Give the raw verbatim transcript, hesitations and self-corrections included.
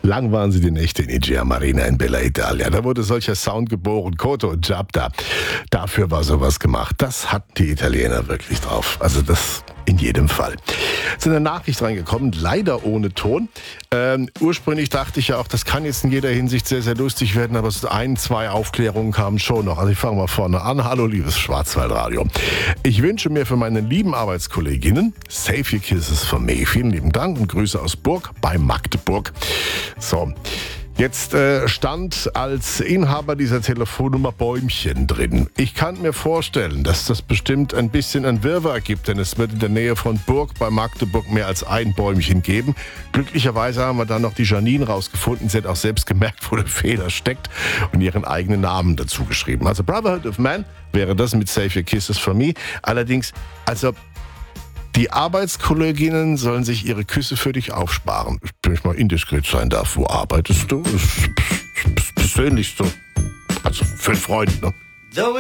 Lang waren sie die Nächte in Igea Marina in Bella Italia. Da wurde solcher Sound geboren, Koto und Jabda. Dafür war sowas gemacht. Das hatten die Italiener wirklich drauf. Also das in jedem Fall. Es ist eine Nachricht reingekommen, leider ohne Ton. Ähm, ursprünglich dachte ich ja auch, das kann jetzt in jeder Hinsicht sehr, sehr lustig werden, aber so ein, zwei Aufklärungen kamen schon noch. Also ich fange mal vorne an. Hallo, liebes Schwarzwaldradio. Ich wünsche mir für meine lieben Arbeitskolleginnen Save Your Kisses for me. Vielen lieben Dank und Grüße aus Burg bei Magdeburg. So. Jetzt äh, stand als Inhaber dieser Telefonnummer Bäumchen drin. Ich kann mir vorstellen, dass das bestimmt ein bisschen ein Wirrwarr gibt, denn es wird in der Nähe von Burg bei Magdeburg mehr als ein Bäumchen geben. Glücklicherweise haben wir dann noch die Janine rausgefunden. Sie hat auch selbst gemerkt, wo der Fehler steckt und ihren eigenen Namen dazu geschrieben. Also Brotherhood of Man wäre das mit Save Your Kisses for me. Allerdings, also die Arbeitskolleginnen sollen sich ihre Küsse für dich aufsparen. Wenn ich mal indiskret sein darf, wo arbeitest du? Das ist persönlich so. Also für einen Freund, ne?